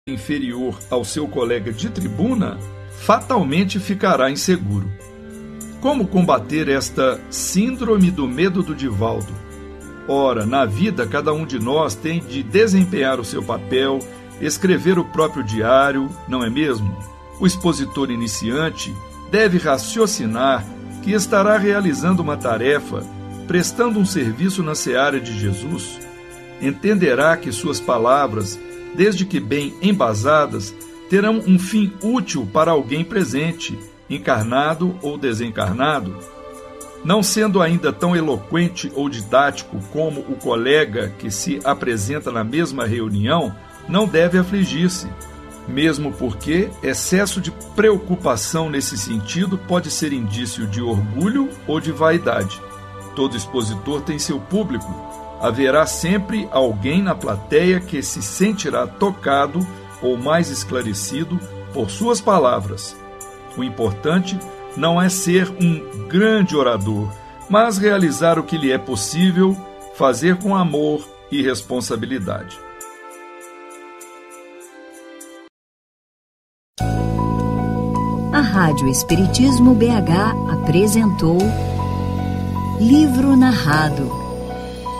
inferior ao seu colega de tribuna, fatalmente ficará inseguro. Como combater esta síndrome do medo do Divaldo? Ora, na vida, cada um de nós tem de desempenhar o seu papel, escrever o próprio diário, não é mesmo? O expositor iniciante deve raciocinar que estará realizando uma tarefa, prestando um serviço na seara de Jesus. Entenderá que suas palavras, desde que bem embasadas, terão um fim útil para alguém presente, encarnado ou desencarnado. Não sendo ainda tão eloquente ou didático como o colega que se apresenta na mesma reunião, não deve afligir-se, mesmo porque excesso de preocupação nesse sentido pode ser indício de orgulho ou de vaidade. Todo expositor tem seu público. Haverá sempre alguém na plateia que se sentirá tocado ou mais esclarecido por suas palavras. O importante não é ser um grande orador, mas realizar o que lhe é possível, fazer com amor e responsabilidade. A Rádio Espiritismo BH apresentou Livro Narrado.